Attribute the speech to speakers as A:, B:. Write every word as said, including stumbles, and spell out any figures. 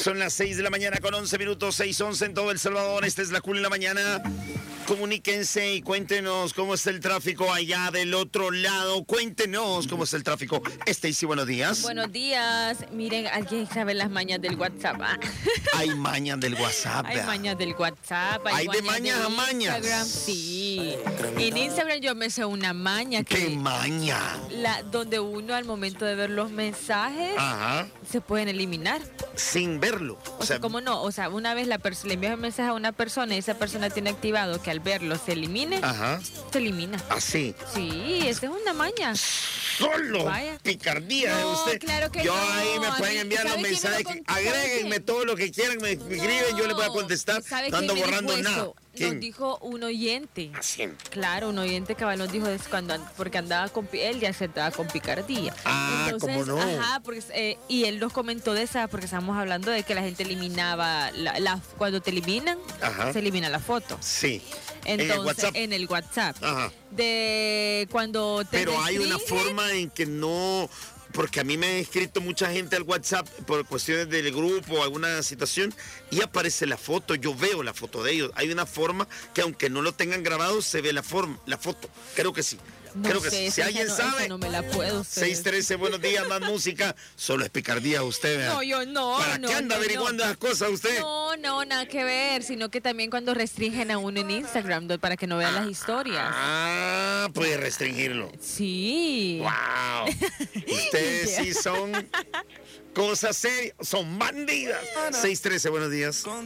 A: Son las seis de la mañana con once minutos, seis once en todo El Salvador. Esta es la Cool en la mañana. Comuníquense y cuéntenos cómo está el tráfico allá del otro lado. Cuéntenos cómo está el tráfico. Stacy, buenos días.
B: Buenos días. Miren, alguien sabe las mañas del WhatsApp. ¿Ah?
A: Hay mañas del WhatsApp.
B: Hay mañas del WhatsApp.
A: Hay, hay de mañas a mañas.
B: Instagram, sí. En Instagram yo me sé una maña. Que
A: ¿Qué maña?
B: La, donde uno al momento de ver los mensajes
A: Ajá.
B: se pueden eliminar.
A: Sin verlo.
B: O, o sea, ¿cómo no? O sea, una vez la pers- le envías un mensaje a una persona y esa persona tiene activado que al verlo se elimine,
A: Ajá.
B: se elimina.
A: Así.
B: Sí, esa es una maña.
A: Solo
B: Vaya.
A: Picardía de
B: No,
A: usted.
B: claro que
A: yo
B: no.
A: ahí me pueden enviar los mensajes. Que, agréguenme todo lo que quieran, me escriben, yo les voy a contestar.
B: ¿Sabe
A: no ando
B: quién me
A: borrando
B: dijo
A: nada.
B: eso?
A: ¿Quién?
B: Nos dijo un oyente.
A: Así.
B: Claro, un oyente cabal nos dijo eso cuando porque andaba con él ya se andaba con picardía.
A: Ah,
B: Entonces,
A: ¿cómo no?
B: Ajá, porque, eh, y él nos comentó de esa porque estábamos hablando de que la gente eliminaba la, la- cuando te eliminan,
A: Ajá.
B: se elimina la foto.
A: Sí.
B: Entonces,
A: en el WhatsApp.
B: En el WhatsApp.
A: Ajá.
B: De cuando te
A: Pero hay una
B: restringen,
A: forma en que no, porque a mí me ha escrito mucha gente al WhatsApp por cuestiones del grupo o alguna situación y aparece la foto, yo veo la foto de ellos. Hay una forma que aunque no lo tengan grabado se ve la forma, la foto. Creo que sí.
B: No
A: Creo que
B: sé,
A: sí. Si
B: esa
A: alguien
B: no,
A: sabe,
B: esa no me la puedo hacer.
A: seis trece, buenos días, más música. Solo es picardía usted, ¿verdad?
B: No, yo no.
A: ¿Para
B: no,
A: qué anda
B: no,
A: averiguando
B: no.
A: esas cosas usted?
B: No, no, nada que ver, sino que también cuando restringen a uno en Instagram do- para que no vean las historias.
A: Ah, puede restringirlo.
B: Sí.
A: Wow. Ustedes sí son cosas serias, son bandidas. seis trece, buenos días.